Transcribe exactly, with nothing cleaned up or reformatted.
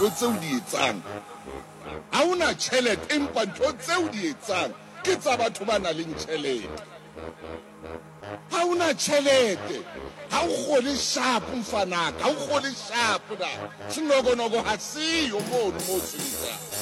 ntho tseo di etsang ha una tjhelete empa ntho tseo di etsang ke tsa batho ba nang le tjhelete ha una tjhelete ha o kgole sharp mfanaka ha o kgole sharp na sinokonogo ha siyo mono mo sebetsang